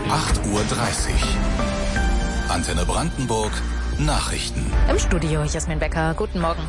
8:30 Uhr. Antenne Brandenburg, Nachrichten. Im Studio Jasmin Becker, guten Morgen.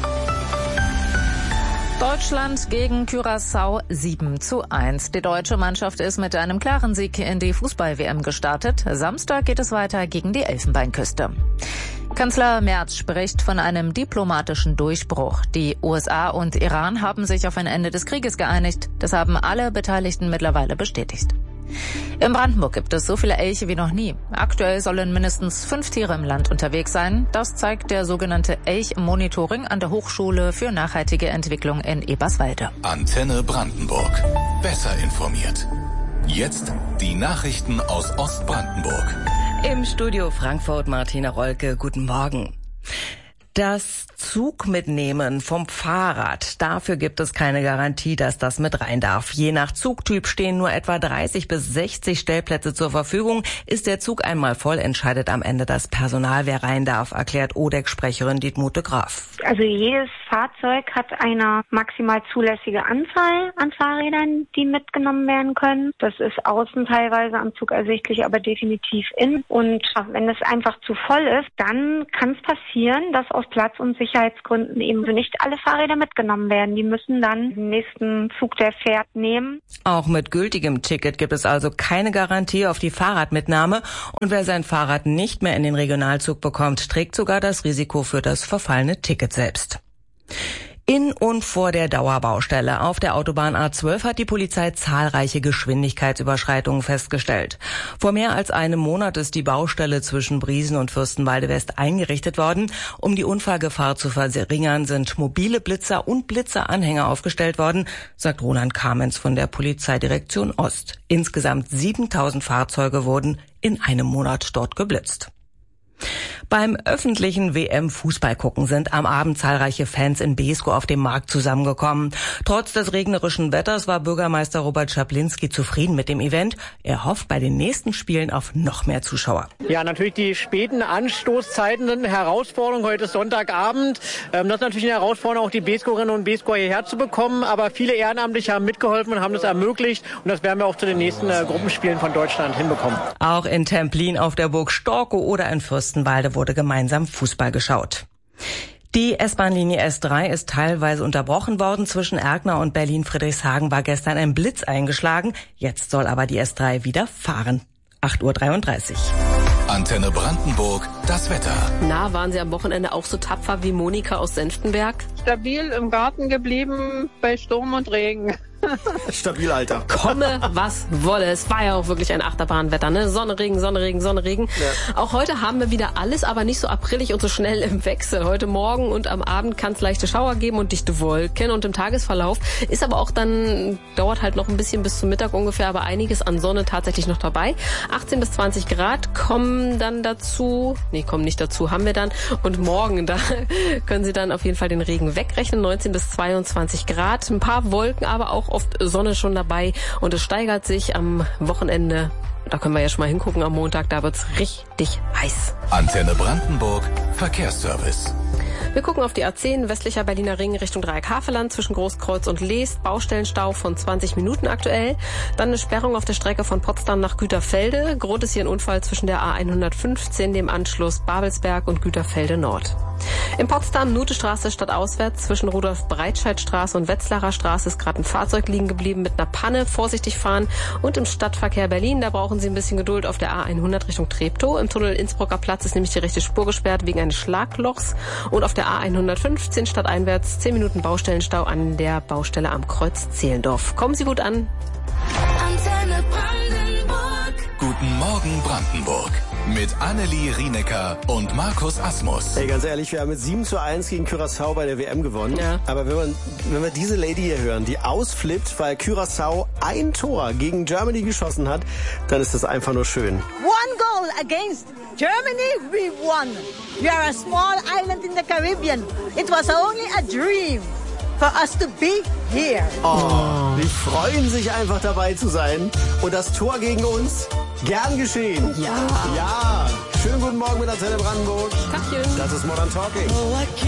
Deutschland gegen Curaçao 7:1. Die deutsche Mannschaft ist mit einem klaren Sieg in die Fußball-WM gestartet. Samstag geht es weiter gegen die Elfenbeinküste. Kanzler Merz spricht von einem diplomatischen Durchbruch. Die USA und Iran haben sich auf ein Ende des Krieges geeinigt. Das haben alle Beteiligten mittlerweile bestätigt. In Brandenburg gibt es so viele Elche wie noch nie. Aktuell sollen mindestens 5 Tiere im Land unterwegs sein. Das zeigt der sogenannte Elch-Monitoring an der Hochschule für nachhaltige Entwicklung in Eberswalde. Antenne Brandenburg. Besser informiert. Jetzt die Nachrichten aus Ostbrandenburg. Im Studio Frankfurt Martina Rolke, guten Morgen. Das Zugmitnehmen vom Fahrrad, dafür gibt es keine Garantie, dass das mit rein darf. Je nach Zugtyp stehen nur etwa 30 bis 60 Stellplätze zur Verfügung. Ist der Zug einmal voll, entscheidet am Ende das Personal, wer rein darf, erklärt ODEC-Sprecherin Dietmute Graf. Also jedes Fahrzeug hat eine maximal zulässige Anzahl an Fahrrädern, die mitgenommen werden können. Das ist außen teilweise am Zug ersichtlich, aber definitiv innen. Und wenn es einfach zu voll ist, dann kann es passieren, dass aus Platz- und Sicherheitsgründen eben nicht alle Fahrräder mitgenommen werden. Die müssen dann den nächsten Zug, der fährt, nehmen. Auch mit gültigem Ticket gibt es also keine Garantie auf die Fahrradmitnahme. Und wer sein Fahrrad nicht mehr in den Regionalzug bekommt, trägt sogar das Risiko für das verfallene Ticket selbst. In und vor der Dauerbaustelle auf der Autobahn A12 hat die Polizei zahlreiche Geschwindigkeitsüberschreitungen festgestellt. Vor mehr als einem Monat ist die Baustelle zwischen Briesen und Fürstenwalde West eingerichtet worden. Um die Unfallgefahr zu verringern, sind mobile Blitzer und Blitzeranhänger aufgestellt worden, sagt Roland Kamenz von der Polizeidirektion Ost. Insgesamt 7.000 Fahrzeuge wurden in einem Monat dort geblitzt. Beim öffentlichen WM-Fußballgucken sind am Abend zahlreiche Fans in Beeskow auf dem Markt zusammengekommen. Trotz des regnerischen Wetters war Bürgermeister Robert Czaplinski zufrieden mit dem Event. Er hofft bei den nächsten Spielen auf noch mehr Zuschauer. Ja, natürlich die späten Anstoßzeiten sind eine Herausforderung. Heute ist Sonntagabend. Das ist natürlich eine Herausforderung, auch die Beeskowerinnen und Beeskower hierher zu bekommen. Aber viele Ehrenamtliche haben mitgeholfen und haben das ermöglicht. Und das werden wir auch zu den nächsten Gruppenspielen von Deutschland hinbekommen. Auch in Templin auf der Burg Storkow oder in Fürstenwalde wurde gemeinsam Fußball geschaut. Die S-Bahn-Linie S3 ist teilweise unterbrochen worden. Zwischen Erkner und Berlin-Friedrichshagen war gestern ein Blitz eingeschlagen. Jetzt soll aber die S3 wieder fahren. 8:33 Uhr. Antenne Brandenburg, das Wetter. Na, waren Sie am Wochenende auch so tapfer wie Monika aus Senftenberg? Stabil im Garten geblieben bei Sturm und Regen. Stabil, Alter. Komme, was wolle. Es war ja auch wirklich ein Achterbahnwetter, ne? Sonne, Regen, Sonne, Regen, Sonne, Regen. Ja. Auch heute haben wir wieder alles, aber nicht so aprillig und so schnell im Wechsel. Heute Morgen und am Abend kann es leichte Schauer geben und dichte Wolken. Und im Tagesverlauf ist aber auch dann, dauert halt noch ein bisschen bis zum Mittag ungefähr, aber einiges an Sonne tatsächlich noch dabei. 18 bis 20 Grad kommen dann dazu. Nee, kommen nicht dazu, haben wir dann. Und morgen, da können Sie dann auf jeden Fall den Regen wegrechnen. 19 bis 22 Grad. Ein paar Wolken, aber auch oft Sonne schon dabei und es steigert sich am Wochenende. Da können wir ja schon mal hingucken am Montag, da wird's richtig heiß. Antenne Brandenburg, Verkehrsservice. Wir gucken auf die A10, westlicher Berliner Ring Richtung Dreieck-Havelland zwischen Großkreuz und Leest. Baustellenstau von 20 Minuten aktuell. Dann eine Sperrung auf der Strecke von Potsdam nach Güterfelde. Grund ist hier ein Unfall zwischen der A115, dem Anschluss Babelsberg und Güterfelde Nord. In Potsdam, Nutestraße stadtauswärts zwischen Rudolf-Breitscheid-Straße und Wetzlarer Straße ist gerade ein Fahrzeug liegen geblieben mit einer Panne. Vorsichtig fahren. Und im Stadtverkehr Berlin, da brauchen Sie ein bisschen Geduld auf der A100 Richtung Treptow. Im Tunnel Innsbrucker Platz ist nämlich die rechte Spur gesperrt wegen eines Schlaglochs. Und auf der A115 stadteinwärts 10 Minuten Baustellenstau an der Baustelle am Kreuz Zehlendorf. Kommen Sie gut an. Antenne Brandenburg. Guten Morgen Brandenburg. Mit Annelie Rienecker und Markus Asmus. Hey, ganz ehrlich, wir haben mit 7:1 gegen Curaçao bei der WM gewonnen. Ja. Aber wenn wir diese Lady hier hören, die ausflippt, weil Curaçao ein Tor gegen Germany geschossen hat, dann ist das einfach nur schön. One goal against Germany, we won. We are a small island in the Caribbean. It was only a dream for us to be here. Oh, die freuen sich einfach dabei zu sein. Und das Tor gegen uns, gern geschehen. Ja. Ja. Schönen guten Morgen mit Antenne Brandenburg. Tachchen. Das ist Modern Talking.